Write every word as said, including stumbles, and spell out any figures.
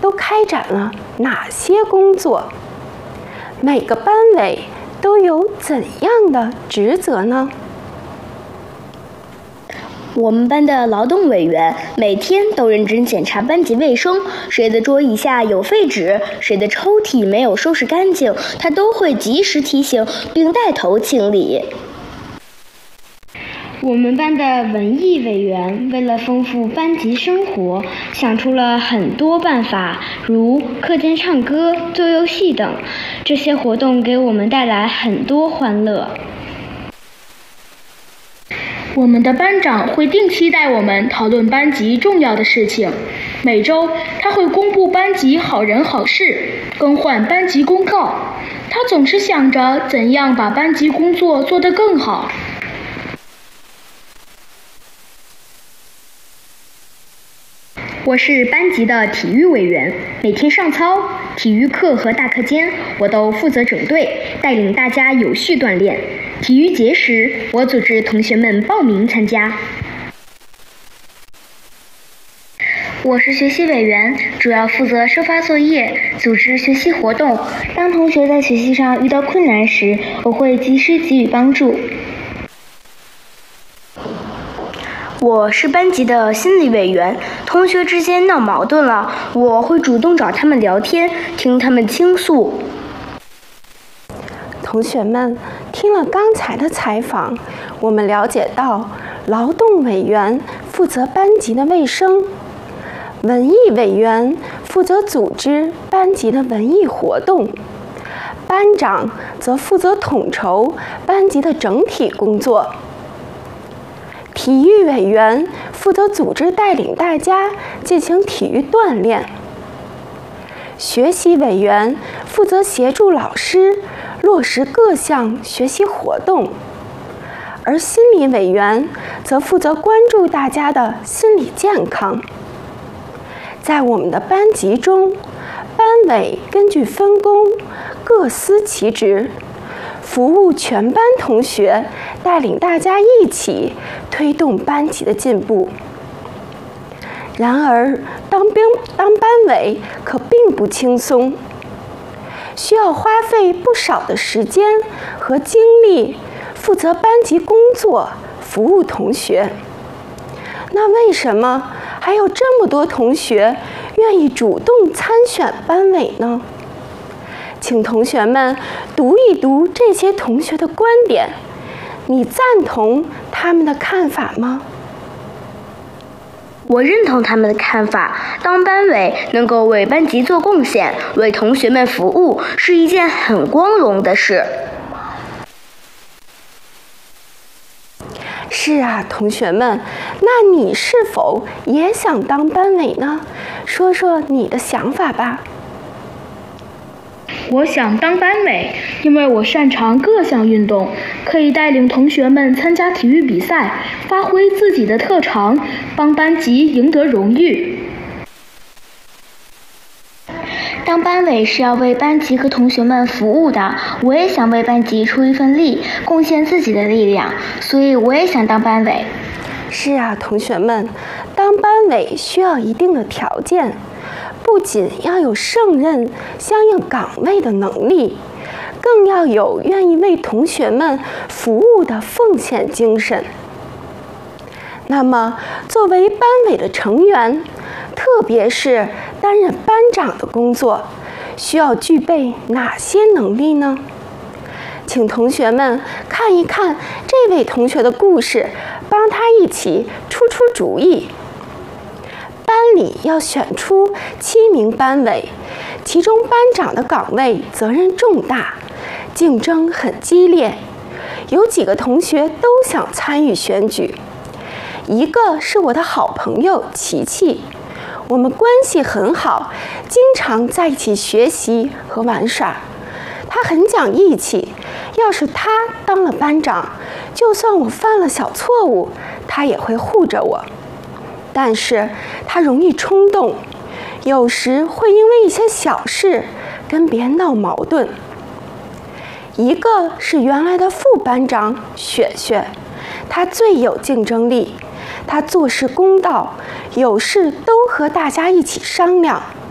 都开展了哪些工作？每个班委都有怎样的职责呢？ 我们班的劳动委员每天都认真检查班级卫生，谁的桌椅下有废纸，谁的抽屉没有收拾干净，他都会及时提醒并带头清理。我们班的文艺委员为了丰富班级生活，想出了很多办法，如课间唱歌、做游戏等，这些活动给我们带来很多欢乐。 我们的班长会定期带我们讨论班级重要的事情，每周他会公布班级好人好事，更换班级公告。他总是想着怎样把班级工作做得更好。 我是班级的体育委员，每天上操、体育课和大课间，我都负责整队，带领大家有序锻炼。体育节时，我组织同学们报名参加。我是学习委员，主要负责收发作业、组织学习活动。当同学在学习上遇到困难时，我会及时给予帮助。我是班级的心理委员，同学之间闹矛盾了，我会主动找他们聊天，听他们倾诉。 同学们，听了刚才的采访，我们了解到，劳动委员负责班级的卫生，文艺委员负责组织班级的文艺活动，班长则负责统筹班级的整体工作。体育委员负责组织带领大家进行体育锻炼，学习委员负责协助老师落实各项学习活动，而心理委员则负责关注大家的心理健康。在我们的班级中，班委根据分工各司其职，服务全班同学，带领大家一起推动班级的进步。然而，当兵当班委可并不轻松，需要花费不少的时间和精力，负责班级工作，服务同学。那为什么还有这么多同学愿意主动参选班委呢？请同学们读一读这些同学的观点，你赞同他们的看法吗？ 我认同他们的看法，当班委能够为班级做贡献，为同学们服务，是一件很光荣的事。 是啊，同学们，那你是否也想当班委呢？说说你的想法吧。 我想当班委，因为我擅长各项运动，可以带领同学们参加体育比赛，发挥自己的特长，帮班级赢得荣誉。 当班委是要为班级和同学们服务的，我也想为班级出一份力，贡献自己的力量，所以我也想当班委。 是啊，同学们，当班委需要一定的条件，不仅要有胜任相应岗位的能力，更要有愿意为同学们服务的奉献精神。那么，作为班委的成员，特别是担任班长的工作，需要具备哪些能力呢？请同学们看一看这位同学的故事，帮他一起出出主意。班里要选出七名班委，其中班长的岗位责任重大，竞争很激烈，有几个同学都想参与选举。一个是我的好朋友琪琪，我们关系很好，经常在一起学习和玩耍。他很讲义气，要是他当了班长，就算我犯了小错误，他也会护着我。但是他容易冲动，有时会因为一些小事跟别人闹矛盾。一个是原来的副班长雪雪，他最有竞争力，他做事公道，有事都和大家一起商量，